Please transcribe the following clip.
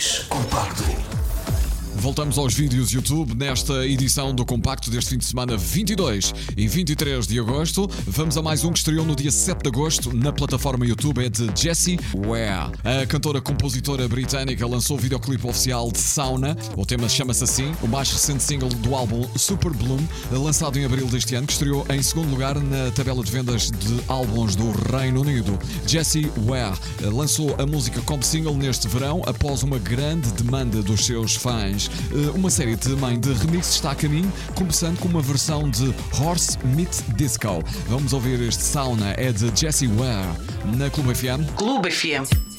22 Compacto. Voltamos aos vídeos YouTube nesta edição do Compacto deste fim de semana 22 e 23 de agosto. Vamos a mais um que estreou no dia 7 de agosto na plataforma YouTube, é de Jessie Ware. A cantora-compositora britânica lançou o videoclipe oficial de Sauna. O tema chama-se assim, o mais recente single do álbum Super Bloom, lançado em abril deste ano, que estreou em segundo lugar na tabela de vendas de álbuns do Reino Unido. Jessie Ware lançou a música como single neste verão após uma grande demanda dos seus fãs. Uma série também de remixes está a caminho, começando com uma versão de Horse Meat Disco. Vamos ouvir este Sauna, é de Jessie Ware, na Clube FM. Clube FM.